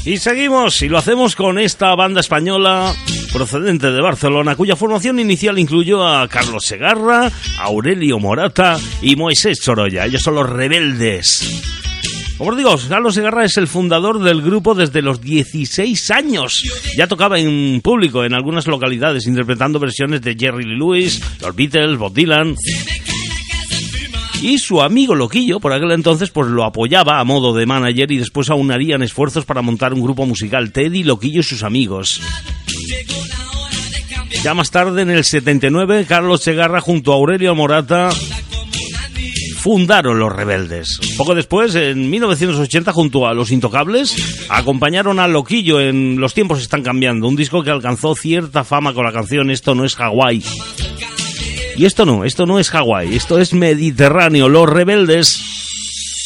Y seguimos, y lo hacemos con esta banda española procedente de Barcelona, cuya formación inicial incluyó a Carlos Segarra, Aurelio Morata y Moisés Sorolla. Ellos son Los Rebeldes. Como os digo, Carlos Segarra es el fundador del grupo desde los 16 años. Ya tocaba en público en algunas localidades, interpretando versiones de Jerry Lee Lewis, los Beatles, Bob Dylan. Y su amigo Loquillo, por aquel entonces, pues lo apoyaba a modo de manager y después aunarían esfuerzos para montar un grupo musical, Teddy, Loquillo y sus amigos. Ya más tarde, en el 79, Carlos Segarra junto a Aurelio Morata fundaron Los Rebeldes. Poco después, en 1980, junto a Los Intocables, acompañaron a Loquillo en Los tiempos están cambiando, un disco que alcanzó cierta fama con la canción Esto no es Hawái. Y esto no es Hawái, esto es Mediterráneo, Los Rebeldes.